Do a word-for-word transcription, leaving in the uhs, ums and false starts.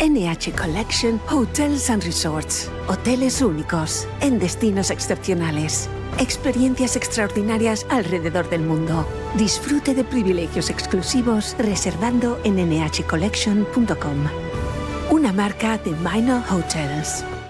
N H Collection Hotels and Resorts. Hoteles únicos, en destinos excepcionales. Experiencias extraordinarias alrededor del mundo. Disfrute de privilegios exclusivos reservando en N H collection punto com. Una marca de Minor Hotels.